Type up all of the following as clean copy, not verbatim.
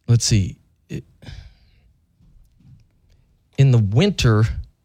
let's see. In the winter,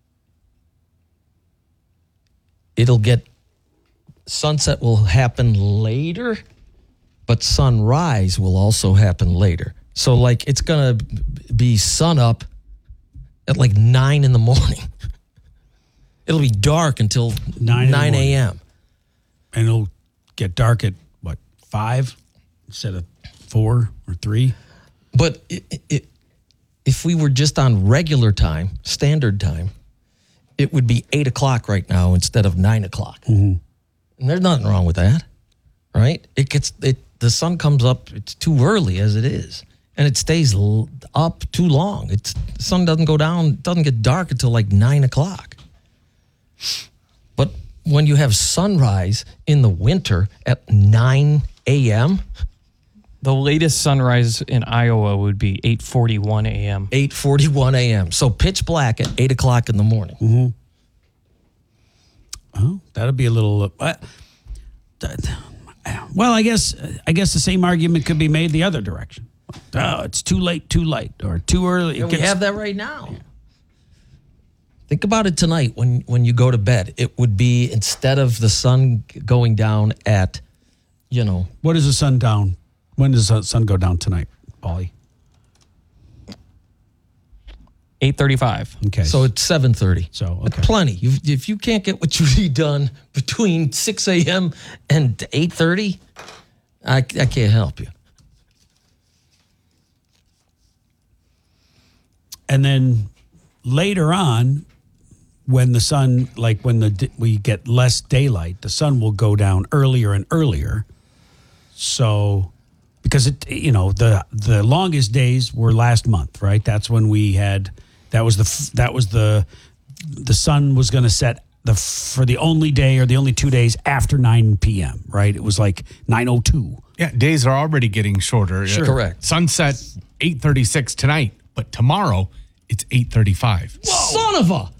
sunset will happen later, but sunrise will also happen later. So, like, it's going to be sun up at like 9 in the morning. It'll be dark until 9 a.m. And it'll get dark at, 5 instead of 4 or 3? But if we were just on regular time, standard time, it would be 8 o'clock right now instead of 9 o'clock. Mm-hmm. And there's nothing wrong with that, right? The sun comes up, it's too early as it is. And it stays up too long. The sun doesn't go down, doesn't get dark until like 9 o'clock. But when you have sunrise in the winter at 9 a.m., the latest sunrise in Iowa would be 8:41 a.m. 8:41 a.m. So pitch black at 8 o'clock in the morning. Mm-hmm. Oh, that'll be a little. Well, I guess the same argument could be made the other direction. Oh, it's too late, or too early. We have that right now. Yeah. Think about it tonight when you go to bed. It would be, instead of the sun going down at, What is the sun down? When does the sun go down tonight, Paulie? 8:35. Okay. So it's 7:30. So, okay. That's plenty. If you can't get what you need done between 6 a.m. and 8:30, I can't help you. And then later on, when the sun, we get less daylight, the sun will go down earlier and earlier. So, because the longest days were last month, right? That's when we had, the sun was going to set for the only day or the only 2 days after 9 p.m., right? It was like 9:02. Yeah, days are already getting shorter. Sure. Correct. Sunset 8:36 tonight, but tomorrow it's 8:35. Son of a...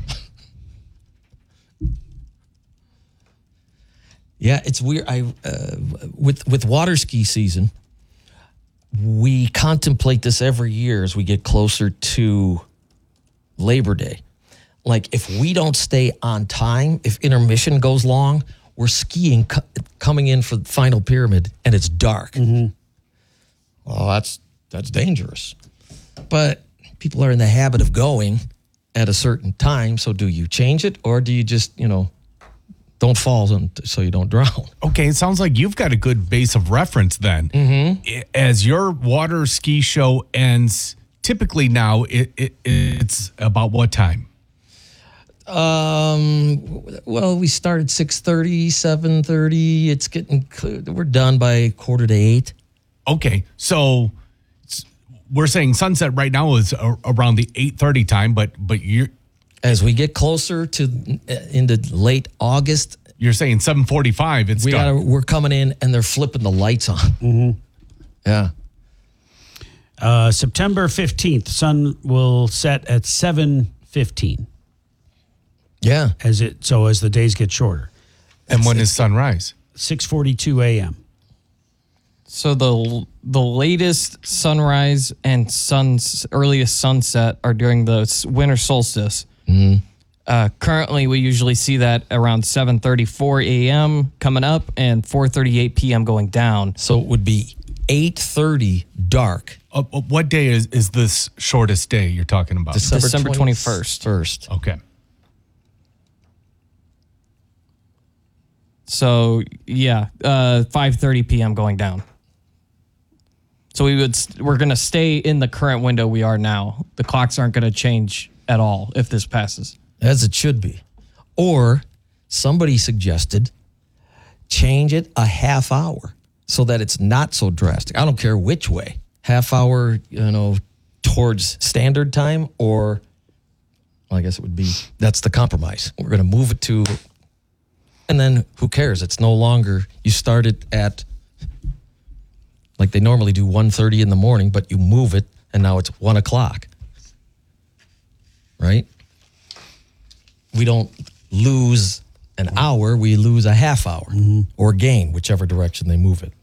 Yeah, it's weird. With water ski season, we contemplate this every year as we get closer to Labor Day. Like, if we don't stay on time, if intermission goes long, we're skiing coming in for the final pyramid, and it's dark. Mm-hmm. Well, that's dangerous. But people are in the habit of going at a certain time. So do you change it, or do you just, don't fall so you don't drown? Okay, it sounds like you've got a good base of reference then. Mm-hmm. As your water ski show ends, typically now it's about what time? Well, we start at 6:30, 7:30. It's getting we're done by 7:45. Okay, so we're saying sunset right now is around the 8:30 time, but you're, as we get closer to into late August, you're saying 7:45. It's done. We're coming in and they're flipping the lights on. Mm-hmm. Yeah. September 15th, sun will set at 7:15. Yeah. As the days get shorter. And when is sunrise? 6:42 a.m. So the latest sunrise and earliest sunset are during the winter solstice. Mm-hmm. Currently, we usually see that around 7:34 a.m. coming up and 4:38 p.m. going down. So it would be 8:30 dark. What day is this shortest day you're talking about? December 21st. Okay. So, yeah, 5:30 p.m. going down. So we're going to stay in the current window we are now. The clocks aren't going to change at all if this passes. As it should be. Or somebody suggested change it a half hour so that it's not so drastic. I don't care which way. Half hour, towards standard time, or, well, I guess it would be, that's the compromise. We're going to move it to, and then who cares? It's no longer, you start it at, like they normally do, 1:30 in the morning, but you move it, and now it's 1 o'clock. Right? We don't lose an hour, we lose a half hour, or gain, whichever direction they move it.